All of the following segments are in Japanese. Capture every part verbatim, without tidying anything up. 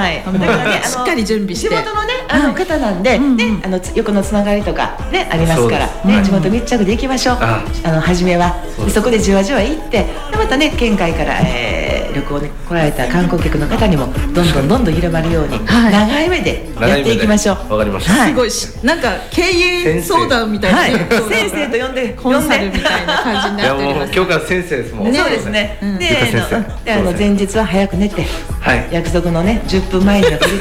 はい、だからね、 しっかり準備して地元のね、あの方なんで、ね、あの横のつながりとかねありますから、ね、地元密着でいきましょう。あの初めはそこでじわじわ行って、またね県外から、えー、旅行に来られた観光客の方にもどんどんどんどん広まるように、はい、長い目でやっていきましょう。 わかりました。 はい、すごいなんか経営相談みたいな、はい、 先生と呼んでコンサルみたいな感じになっております。 今日から先生ですもんね。 そうですね。 うん、 で、あの前日は早く寝て、 はい、 約束のねじゅっぷんまえには来る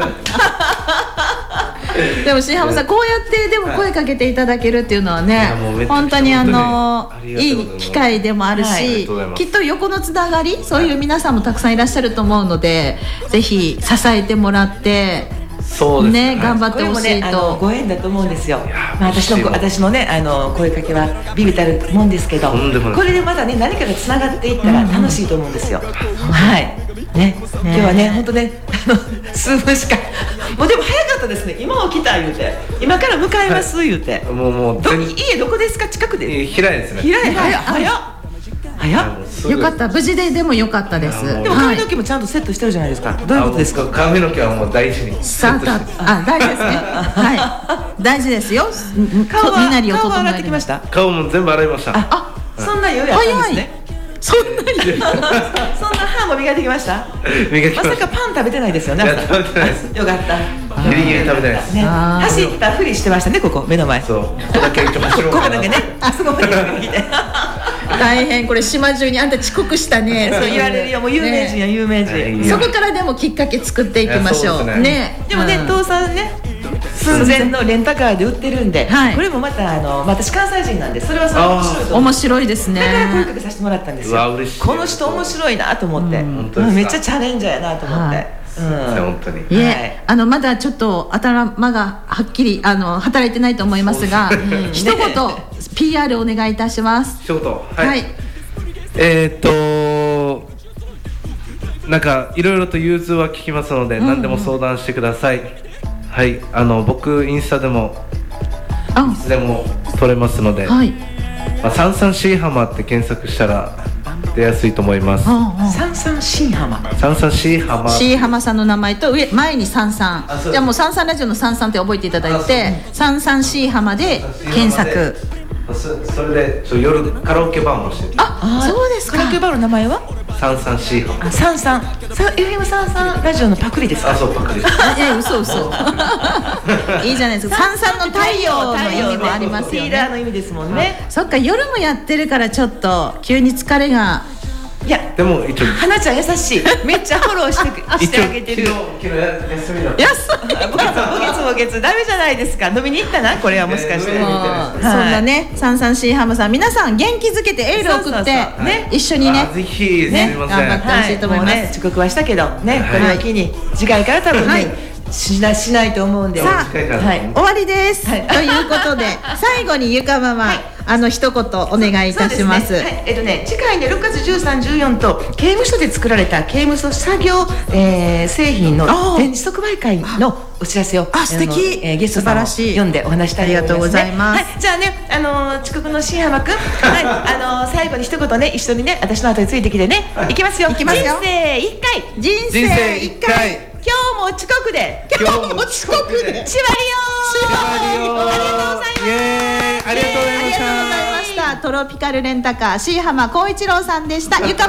でも新浜さん、こうやってでも声かけていただけるっていうのはね、本当にあのいい機会でもあるし、きっと横のつながり、そういう皆さんもたくさんいらっしゃると思うので、ぜひ支えてもらってそうですね、 頑張ってほしいと。 これもね、あのご縁だと思うんですよ。まあ、私の私のねあの声かけはビビたるもんですけど、これでまだね何かがつながっていったら楽しいと思うんですよ。はいね、今日はね本当ねあの数分しかもうでも早かったですね。今起きた言うて、今から向かいます言うて、 もうもうど家どこですか？近くで？ 平井ですね。 平井、早っ早っ早っ。 よかった、無事ででもよかったです。 でも髪の毛もちゃんとセットしてるじゃないですか。どういうことですか？ 髪の毛はもう大事にセットして、あ、大事ですね。はい、大事ですよ。 顔は身なりを整える。 顔は洗ってきました？ 顔も全部洗いました。 あ、そんな余裕あったんですね。 そんなにそんな歯も磨いてきました？ 磨きました。 まさかパン食べてないですよね。 食べてないです。 よかった。 ギリギリ食べてないです。 走ったふりしてましたね、ここ目の前。 そう。ここだけ一応走ろうかな。 ここだけね。あそこまで来て。 大変、これ島中にあんた遅刻したね。 そう言われるよ、もう有名人や有名人。 そこからでもきっかけ作っていきましょう。ね。 でもね、父さんね。寸前のレンタカーで売ってるんで、これもまたあの私関西人なんで、それはそれ面白いと思う。 面白いですね。 だから声かけさせてもらったんですよ。この人面白いなと思って、めっちゃチャレンジャーやなと思って。 本当に。 いえ、あのまだちょっと頭がはっきりあの働いてないと思いますが、一言 ピーアール お願いいたします。 一言、はい。えっとなんかいろいろと融通は聞きますので、何でも相談してください。はい、あの僕インスタでもいつでも撮れますので、はい、まあ、三三新浜って検索したら出やすいと思います。 三三新浜、 三三新浜、 新浜さんの名前と上前に三三、じゃあもう三三ラジオの三三って覚えていただいて、三三新浜で検索。 それでちょ夜カラオケバーもしてる。 あ、そうですか。 カラオケバーの名前は三三新浜。 三三、エフエム三三ラジオのパクリですか？ あ、そうパクリ。 いや、嘘嘘。いいじゃないですか。三三の太陽の意味もありますよね。 リーダーの意味ですもんね。 そっか、夜もやってるからちょっと急に疲れが。 いや、 でも一応花ちゃん優しい。めっちゃフォローしてしてあげてる。 昨日休みだった。 安い。ボケツボケツダメじゃないですか。飲みに行ったな、これはもしかして。そんなね、三三新浜さん、皆さん元気づけてエールを送ってね、一緒にね、 ぜひね頑張ってほしいと思います。 遅刻はしたけどね、これを機に次回から多分ね。しなしないと思うんで、 さあ、はい、終わりです、はい、ということで最後にゆかママ、はい、あの一言お願いいたします。 ね、はい、えっとね次回ねろくがつじゅうさん、じゅうよっかと刑務所で作られた刑務所作業、えー、製品の展示即売会のお知らせを、 あ、素敵、 えー、ゲストさんを呼んでお話したいと思います、ね、 ありがとうございます、 はい、じゃあね、あのー、遅刻の新浜くん、はい、あのー、最後に一言ね、一緒にね、私の後についてきてね、はい、いきますよ。 いきますよ。 人生一回、 人生一回、 今日も遅刻で、 今日も遅刻で、 ちわりよー、 ちわりよー、 ありがとうございます。 イエーイ、ありがとうございました。 トロピカルレンタカー新浜光一郎さんでした。ゆか